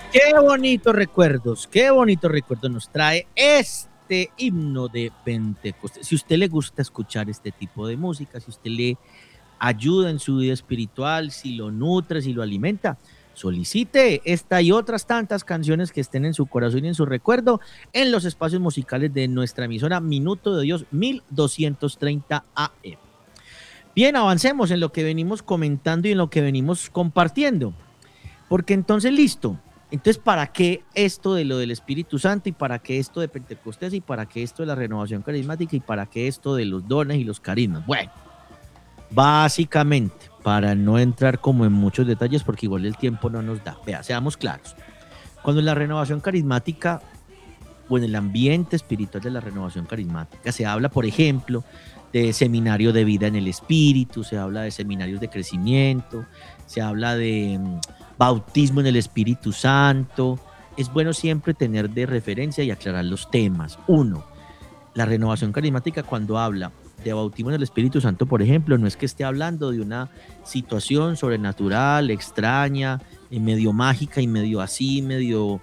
qué bonitos recuerdos nos trae este himno de Pentecostés. Si a usted le gusta escuchar este tipo de música, si usted le ayuda en su vida espiritual, si lo nutre, si lo alimenta, solicite esta y otras tantas canciones que estén en su corazón y en su recuerdo en los espacios musicales de nuestra emisora Minuto de Dios 1230 AM. Bien, avancemos en lo que venimos comentando y en lo que venimos compartiendo. Porque entonces, listo. Entonces, ¿para qué esto de lo del Espíritu Santo y para qué esto de Pentecostés y para qué esto de la renovación carismática y para qué esto de los dones y los carismas? Bueno, básicamente, para no entrar como en muchos detalles porque igual el tiempo no nos da. Vea, seamos claros. Cuando en la renovación carismática o en el ambiente espiritual de la renovación carismática se habla, por ejemplo, de seminario de vida en el espíritu, se habla de seminarios de crecimiento, se habla de bautismo en el Espíritu Santo. Es bueno siempre tener de referencia y aclarar los temas. Uno, la renovación carismática cuando habla de bautismo en el Espíritu Santo, por ejemplo, no es que esté hablando de una situación sobrenatural, extraña, medio mágica y medio así, medio,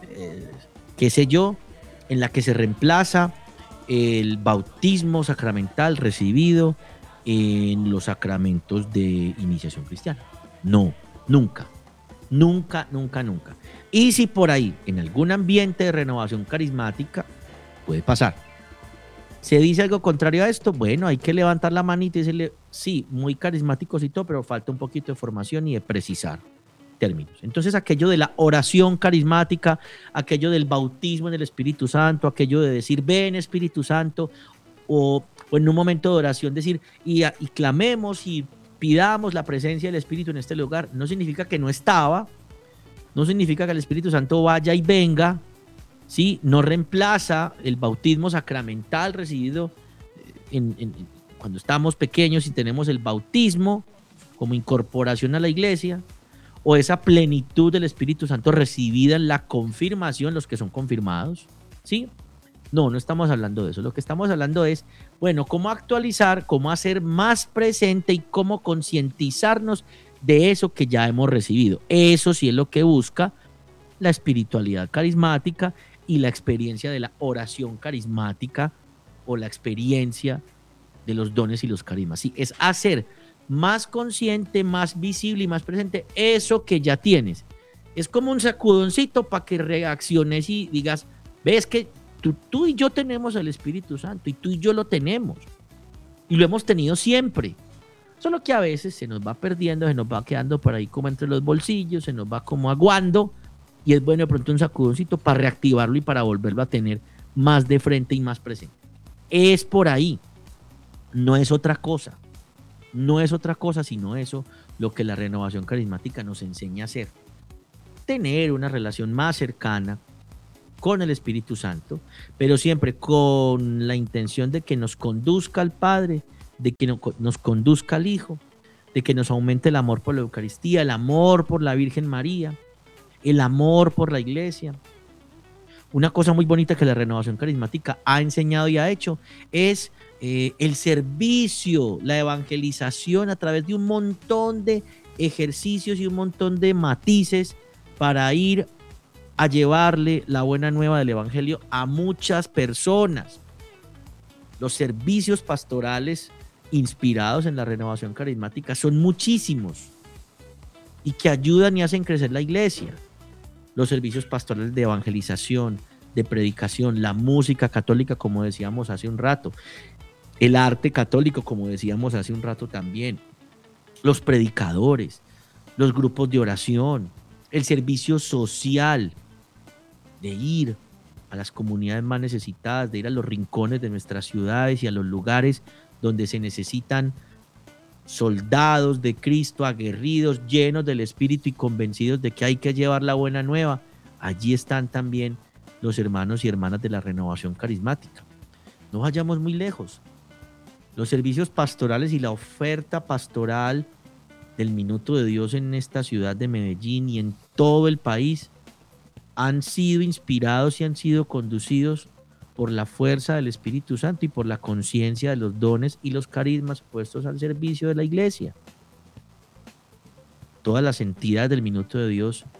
qué sé yo, en la que se reemplaza el bautismo sacramental recibido en los sacramentos de iniciación cristiana. No, nunca, nunca, nunca, nunca. Y si por ahí, en algún ambiente de renovación carismática, puede pasar, se dice algo contrario a esto, bueno, hay que levantar la manita y decirle, sí, muy carismáticos y todo, pero falta un poquito de formación y de precisar términos. Entonces, aquello de la oración carismática, aquello del bautismo en el Espíritu Santo, aquello de decir, ven Espíritu Santo, o en un momento de oración decir, y clamemos y pidamos la presencia del Espíritu en este lugar, no significa que no estaba, no significa que el Espíritu Santo vaya y venga, ¿sí? No reemplaza el bautismo sacramental recibido cuando estamos pequeños y tenemos el bautismo como incorporación a la iglesia, o esa plenitud del Espíritu Santo recibida en la confirmación, los que son confirmados, ¿sí? No, no estamos hablando de eso. Lo que estamos hablando es, bueno, cómo actualizar, cómo hacer más presente y cómo concientizarnos de eso que ya hemos recibido. Eso sí es lo que busca la espiritualidad carismática y la experiencia de la oración carismática o la experiencia de los dones y los carismas. Sí, es hacer más consciente, más visible y más presente eso que ya tienes. Es como un sacudoncito para que reacciones y digas, ves que tú y yo tenemos el Espíritu Santo y tú y yo lo tenemos y lo hemos tenido siempre. Solo que a veces se nos va perdiendo, se nos va quedando por ahí como entre los bolsillos, se nos va como aguando y es bueno de pronto un sacudoncito para reactivarlo y para volverlo a tener más de frente y más presente. Es por ahí, no es otra cosa. No es otra cosa sino eso lo que la renovación carismática nos enseña a hacer. Tener una relación más cercana con el Espíritu Santo, pero siempre con la intención de que nos conduzca al Padre, de que nos conduzca al Hijo, de que nos aumente el amor por la Eucaristía, el amor por la Virgen María, el amor por la Iglesia. Una cosa muy bonita que la renovación carismática ha enseñado y ha hecho es el servicio, la evangelización a través de un montón de ejercicios y un montón de matices para ir a llevarle la buena nueva del evangelio a muchas personas. Los servicios pastorales inspirados en la renovación carismática son muchísimos y que ayudan y hacen crecer la iglesia. Los servicios pastorales de evangelización, de predicación, la música católica, como decíamos hace un rato, el arte católico, como decíamos hace un rato también, los predicadores, los grupos de oración, el servicio social, de ir a las comunidades más necesitadas, de ir a los rincones de nuestras ciudades y a los lugares donde se necesitan soldados de Cristo, aguerridos, llenos del Espíritu y convencidos de que hay que llevar la buena nueva. Allí están también los hermanos y hermanas de la renovación carismática. No vayamos muy lejos. Los servicios pastorales y la oferta pastoral del Minuto de Dios en esta ciudad de Medellín y en todo el país han sido inspirados y han sido conducidos por la fuerza del Espíritu Santo y por la conciencia de los dones y los carismas puestos al servicio de la iglesia. Todas las entidades del Minuto de Dios,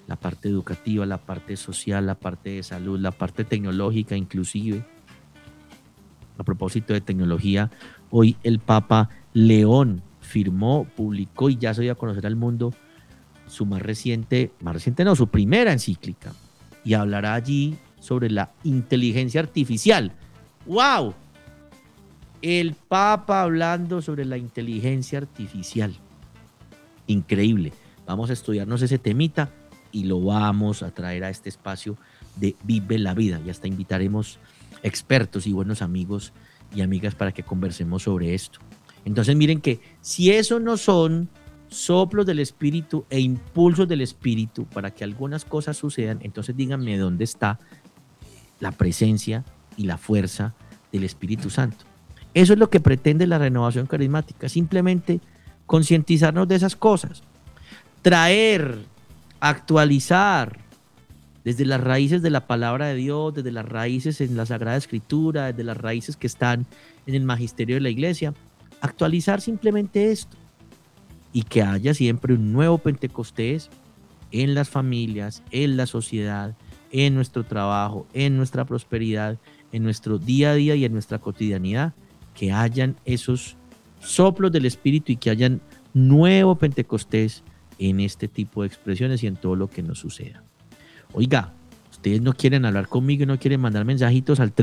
la parte educativa, la parte social, la parte de salud, la parte tecnológica inclusive. A propósito de tecnología, hoy el Papa León firmó, publicó y ya se dio a conocer al mundo su su primera encíclica, y hablará allí sobre la inteligencia artificial. ¡Wow! El Papa hablando sobre la inteligencia artificial. Increíble. Vamos a estudiarnos ese temita y lo vamos a traer a este espacio de Vive la Vida. Y hasta invitaremos expertos y buenos amigos y amigas para que conversemos sobre esto. Entonces miren que si eso no son soplos del Espíritu e impulsos del Espíritu para que algunas cosas sucedan, entonces díganme dónde está la presencia y la fuerza del Espíritu Santo. Eso es lo que pretende la renovación carismática, simplemente concientizarnos de esas cosas, traer, actualizar desde las raíces de la palabra de Dios, desde las raíces en la Sagrada Escritura, desde las raíces que están en el magisterio de la iglesia, actualizar simplemente esto y que haya siempre un nuevo Pentecostés en las familias, en la sociedad, en nuestro trabajo, en nuestra prosperidad, en nuestro día a día y en nuestra cotidianidad, que hayan esos soplos del Espíritu y que hayan nuevo Pentecostés en este tipo de expresiones y en todo lo que nos suceda. Oiga, ustedes no quieren hablar conmigo y no quieren mandar mensajitos al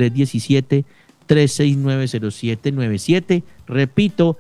317-369-0797. Repito,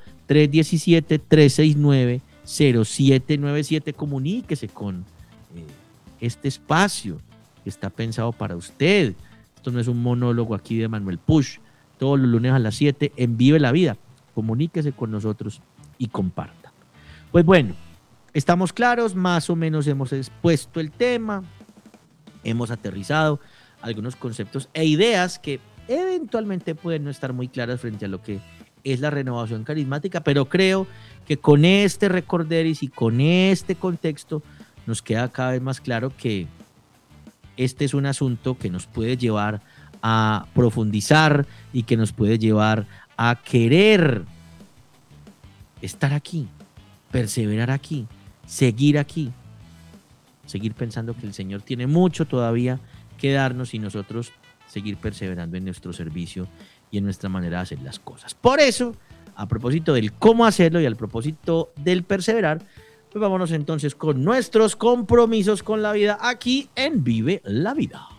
317-369-0797. Comuníquese con este espacio que está pensado para usted. Esto no es un monólogo aquí de Manuel Push. Todos los lunes a las 7 en Vive la Vida. Comuníquese con nosotros y comparta. Pues bueno, estamos claros, más o menos hemos expuesto el tema, hemos aterrizado algunos conceptos e ideas que eventualmente pueden no estar muy claras frente a lo que es la renovación carismática, pero creo que con este recorderis y con este contexto nos queda cada vez más claro que este es un asunto que nos puede llevar a profundizar y que nos puede llevar a querer estar aquí, perseverar aquí, seguir pensando que el Señor tiene mucho todavía que darnos y nosotros seguir perseverando en nuestro servicio y en nuestra manera de hacer las cosas. Por eso, a propósito del cómo hacerlo y al propósito del perseverar, pues vámonos entonces con nuestros compromisos con la vida aquí en Vive la Vida.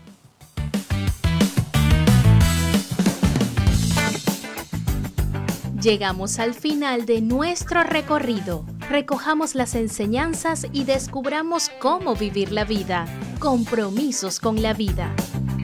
Llegamos al final de nuestro recorrido. Recojamos las enseñanzas y descubramos cómo vivir la vida. Compromisos con la vida.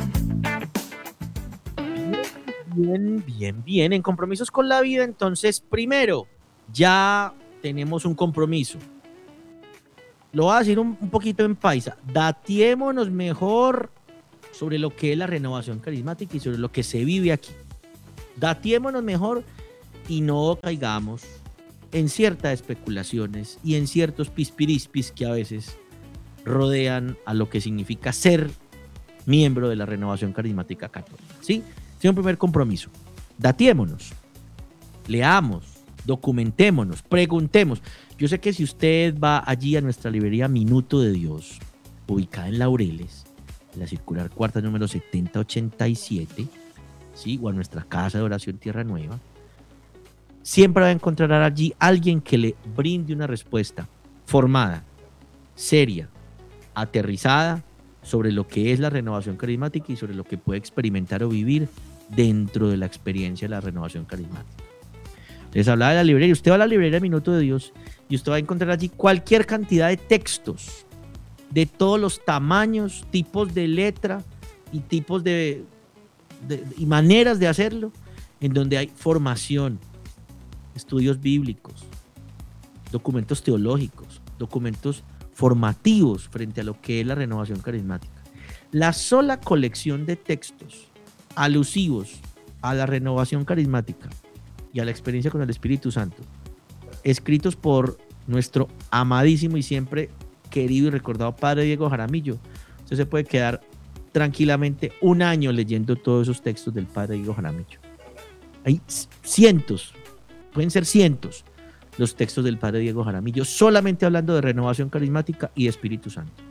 Bien. En compromisos con la vida, entonces, primero, ya tenemos un compromiso. Lo voy a decir un poquito en paisa. Datiémonos mejor sobre lo que es la renovación carismática y sobre lo que se vive aquí. Datiémonos mejor y no caigamos en ciertas especulaciones y en ciertos pispirispis que a veces rodean a lo que significa ser miembro de la renovación carismática católica. ¿Sí? Es un primer compromiso. Datiémonos, leamos, documentémonos, preguntemos. Yo sé que si usted va allí a nuestra librería Minuto de Dios, ubicada en Laureles, en la circular cuarta número 7087, ¿sí? O a nuestra casa de oración Tierra Nueva, siempre va a encontrar allí alguien que le brinde una respuesta formada, seria, aterrizada sobre lo que es la renovación carismática y sobre lo que puede experimentar o vivir dentro de la experiencia de la renovación carismática. Les hablaba de la librería. Usted va a la librería Minuto de Dios y usted va a encontrar allí cualquier cantidad de textos de todos los tamaños, tipos de letra y tipos y maneras de hacerlo, en donde hay formación, estudios bíblicos, documentos teológicos, documentos formativos frente a lo que es la renovación carismática. La sola colección de textos alusivos a la renovación carismática y a la experiencia con el Espíritu Santo, escritos por nuestro amadísimo y siempre querido y recordado Padre Diego Jaramillo, usted se puede quedar tranquilamente un año leyendo todos esos textos del Padre Diego Jaramillo. Hay cientos, pueden ser cientos, los textos del Padre Diego Jaramillo, solamente hablando de renovación carismática y de Espíritu Santo.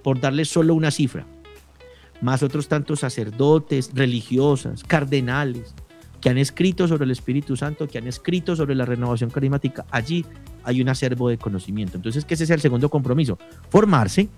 por darle solo una cifra, más otros tantos sacerdotes, religiosas, cardenales, que han escrito sobre el Espíritu Santo, que han escrito sobre la renovación carismática. Allí hay un acervo de conocimiento. Entonces, que ese sea el segundo compromiso: formarse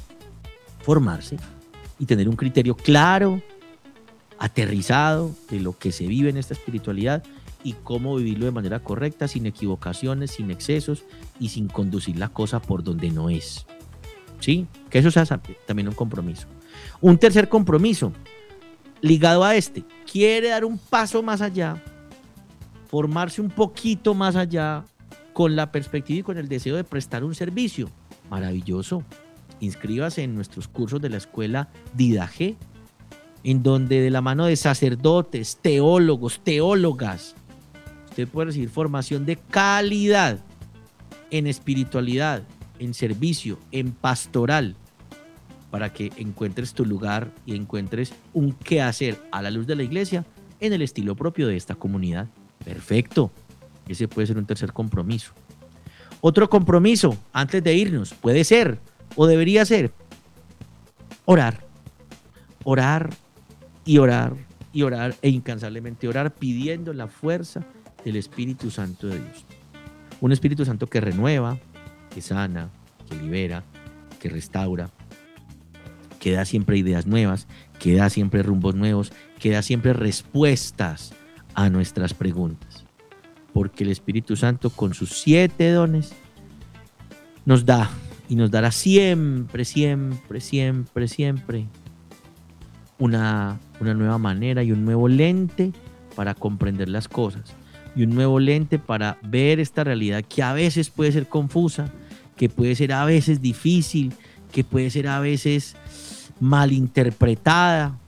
y tener un criterio claro, aterrizado de lo que se vive en esta espiritualidad y cómo vivirlo de manera correcta, sin equivocaciones, sin excesos y sin conducir la cosa por donde no es. ¿Sí? Que eso sea también un compromiso. Un tercer compromiso ligado a este: quiere dar un paso más allá, formarse un poquito más allá, con la perspectiva y con el deseo de prestar un servicio. Maravilloso. Inscríbase en nuestros cursos de la escuela Didaje, en donde de la mano de sacerdotes, teólogos, teólogas, usted puede recibir formación de calidad en espiritualidad, en servicio, en pastoral, para que encuentres tu lugar y encuentres un quehacer a la luz de la iglesia en el estilo propio de esta comunidad. Perfecto. Ese puede ser un tercer compromiso. Otro compromiso, antes de irnos, puede ser o debería ser orar. Orar y orar y orar e incansablemente orar, pidiendo la fuerza del Espíritu Santo de Dios. Un Espíritu Santo que renueva, que sana, que libera, que restaura, que da siempre ideas nuevas, que da siempre rumbos nuevos, que da siempre respuestas a nuestras preguntas. Porque el Espíritu Santo, con sus 7 dones, nos da y nos dará siempre, siempre, siempre, siempre una nueva manera y un nuevo lente para comprender las cosas, y un nuevo lente para ver esta realidad que a veces puede ser confusa, que puede ser a veces difícil, que puede ser a veces malinterpretada,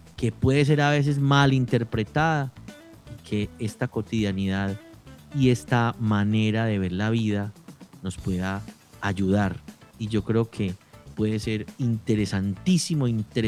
que esta cotidianidad y esta manera de ver la vida nos pueda ayudar. Y yo creo que puede ser interesantísimo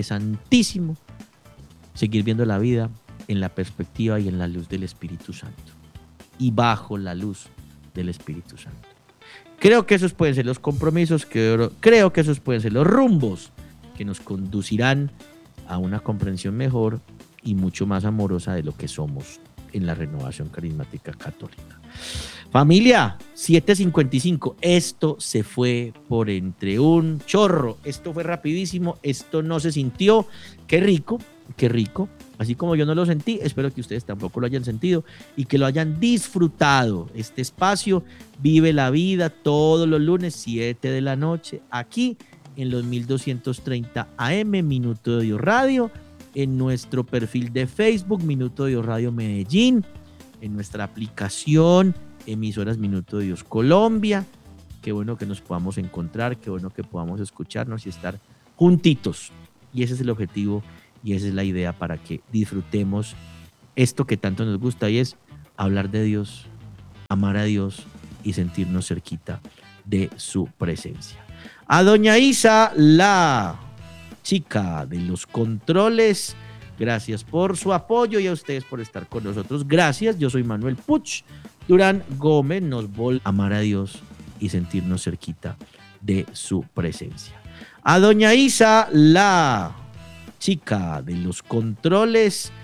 seguir viendo la vida en la perspectiva y en la luz del Espíritu Santo, y bajo la luz del Espíritu Santo. Creo que esos pueden ser los compromisos, creo que esos pueden ser los rumbos que nos conducirán a una comprensión mejor y mucho más amorosa de lo que somos en la renovación carismática católica. Familia, 7:55, esto se fue por entre un chorro, esto fue rapidísimo, esto no se sintió, qué rico, así como yo no lo sentí, espero que ustedes tampoco lo hayan sentido y que lo hayan disfrutado. Este espacio vive la vida todos los lunes, 7 de la noche, aquí en los 1230 AM, Minuto de Dios Radio, en nuestro perfil de Facebook, Minuto de Dios Radio Medellín, en nuestra aplicación, emisoras Minuto de Dios Colombia. Qué bueno que nos podamos encontrar, qué bueno que podamos escucharnos y estar juntitos. Y ese es el objetivo y esa es la idea, para que disfrutemos esto que tanto nos gusta, y es hablar de Dios, amar a Dios y sentirnos cerquita de su presencia. A doña Isa, la chica de los controles, gracias por su apoyo, y a ustedes por estar con nosotros. Gracias, yo soy Manuel Puch Durán Gómez. Nos volvemos a amar a Dios y sentirnos cerquita de su presencia. A doña Isa, la chica de los controles,